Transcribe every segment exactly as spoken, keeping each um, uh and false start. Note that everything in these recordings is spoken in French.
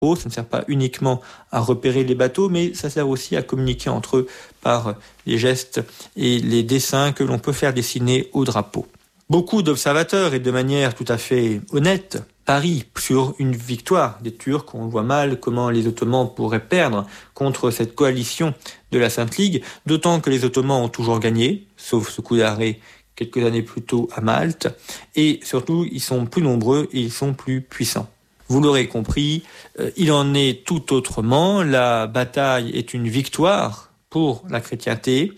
Ça ne sert pas uniquement à repérer les bateaux, mais ça sert aussi à communiquer entre eux par les gestes et les dessins que l'on peut faire dessiner au drapeau. Beaucoup d'observateurs, et de manière tout à fait honnête, parient sur une victoire des Turcs. On voit mal comment les Ottomans pourraient perdre contre cette coalition de la Sainte Ligue, d'autant que les Ottomans ont toujours gagné, sauf ce coup d'arrêt quelques années plus tôt à Malte, et surtout ils sont plus nombreux et ils sont plus puissants. Vous l'aurez compris, euh, il en est tout autrement. La bataille est une victoire pour la chrétienté.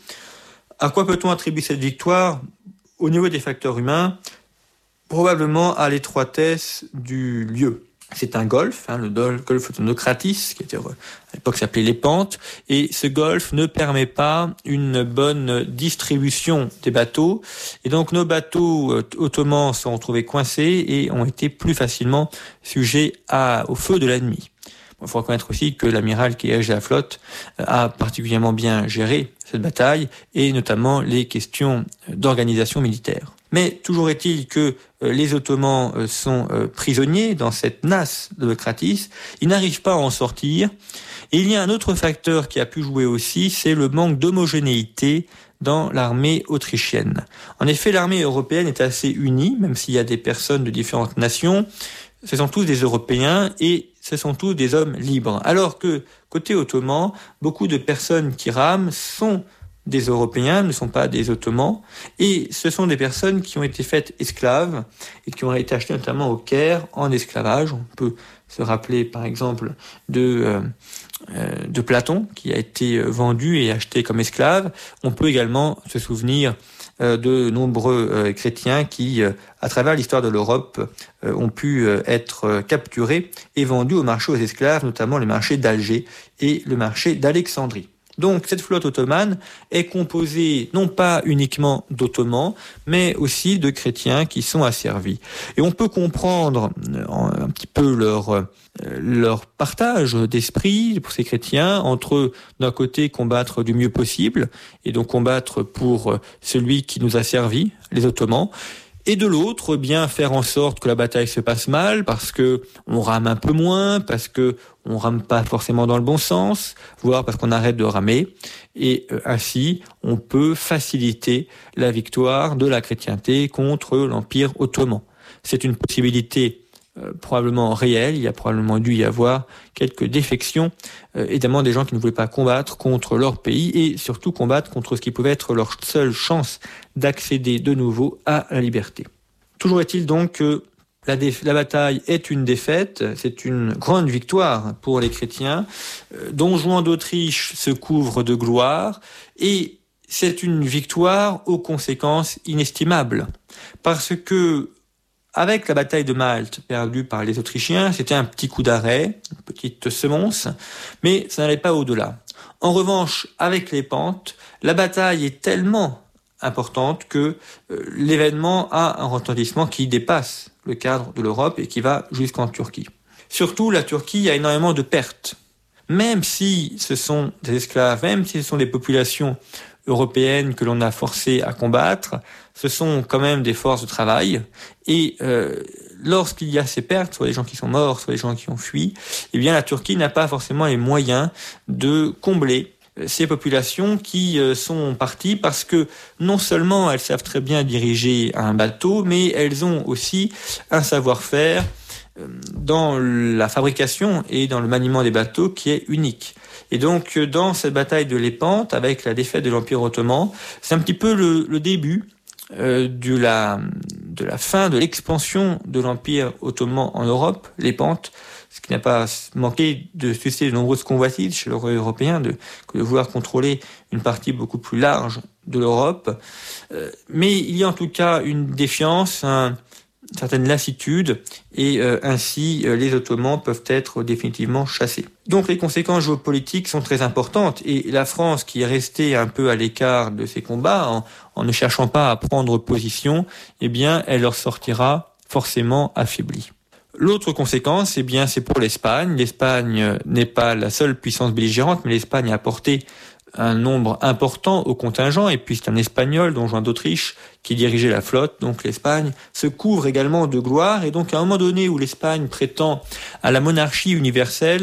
À quoi peut-on attribuer cette victoire ? Au niveau des facteurs humains, probablement à l'étroitesse du lieu. C'est un golfe, hein, le golfe de Naucratis, qui était, à l'époque s'appelait les Pentes, et ce golfe ne permet pas une bonne distribution des bateaux, et donc nos bateaux ottomans sont retrouvés coincés et ont été plus facilement sujets à, au feu de l'ennemi. Il faut reconnaître aussi que l'amiral qui dirigeait la flotte a particulièrement bien géré cette bataille, et notamment les questions d'organisation militaire. Mais toujours est-il que les Ottomans sont prisonniers dans cette nasse de Naucratis, ils n'arrivent pas à en sortir. Et il y a un autre facteur qui a pu jouer aussi, c'est le manque d'homogénéité dans l'armée autrichienne. En effet, l'armée européenne est assez unie, même s'il y a des personnes de différentes nations. Ce sont tous des Européens et ce sont tous des hommes libres. Alors que, côté ottoman, beaucoup de personnes qui rament sont des Européens, ne sont pas des Ottomans, et ce sont des personnes qui ont été faites esclaves et qui ont été achetées notamment au Caire en esclavage. On peut se rappeler par exemple de, euh, de Platon qui a été vendu et acheté comme esclave. On peut également se souvenir euh, de nombreux euh, chrétiens qui, euh, à travers l'histoire de l'Europe, euh, ont pu euh, être euh, capturés et vendus au marché aux esclaves, notamment le marché d'Alger et le marché d'Alexandrie. Donc cette flotte ottomane est composée non pas uniquement d'Ottomans, mais aussi de chrétiens qui sont asservis. Et on peut comprendre un petit peu leur, leur partage d'esprit pour ces chrétiens, entre d'un côté combattre du mieux possible, et donc combattre pour celui qui nous a servi, les Ottomans, et de l'autre, bien faire en sorte que la bataille se passe mal, parce que on rame un peu moins, parce que on rame pas forcément dans le bon sens, voire parce qu'on arrête de ramer, et euh, ainsi on peut faciliter la victoire de la chrétienté contre l'Empire ottoman. C'est une possibilité euh, probablement réelle. Il y a probablement dû y avoir quelques défections, euh, évidemment des gens qui ne voulaient pas combattre contre leur pays et surtout combattre contre ce qui pouvait être leur seule chance d'accéder de nouveau à la liberté. Toujours est-il donc que la, déf- la bataille est une défaite, c'est une grande victoire pour les chrétiens. Euh, Don Juan d'Autriche se couvre de gloire et c'est une victoire aux conséquences inestimables. Parce que avec la bataille de Malte perdue par les Autrichiens, c'était un petit coup d'arrêt, une petite semonce, mais ça n'allait pas au-delà. En revanche, avec les Pentes, la bataille est tellement importante que euh, l'événement a un retentissement qui dépasse le cadre de l'Europe et qui va jusqu'en Turquie. Surtout, la Turquie a énormément de pertes. Même si ce sont des esclaves, même si ce sont des populations européennes que l'on a forcées à combattre, ce sont quand même des forces de travail. Et euh, lorsqu'il y a ces pertes, soit les gens qui sont morts, soit les gens qui ont fui, eh bien la Turquie n'a pas forcément les moyens de combler ces populations qui euh, sont parties parce que non seulement elles savent très bien diriger un bateau, mais elles ont aussi un savoir-faire euh, dans la fabrication et dans le maniement des bateaux qui est unique. Et donc dans cette bataille de Lépante, avec la défaite de l'Empire ottoman, c'est un petit peu le, le début euh, de, la, de la fin de l'expansion de l'Empire ottoman en Europe, Lépante, ce qui n'a pas manqué de susciter de nombreuses convoitises chez les Européens, de, que de vouloir contrôler une partie beaucoup plus large de l'Europe. Euh, mais il y a en tout cas une défiance, un, une certaine lassitude, et euh, ainsi euh, les Ottomans peuvent être définitivement chassés. Donc les conséquences géopolitiques sont très importantes, et la France, qui est restée un peu à l'écart de ces combats, en, en ne cherchant pas à prendre position, eh bien, elle leur sortira forcément affaiblie. L'autre conséquence, eh bien, c'est pour l'Espagne. L'Espagne n'est pas la seule puissance belligérante, mais l'Espagne a apporté un nombre important au contingent, et puis c'est un Espagnol, don Juan d'Autriche, qui dirigeait la flotte, donc l'Espagne se couvre également de gloire, et donc à un moment donné où l'Espagne prétend à la monarchie universelle,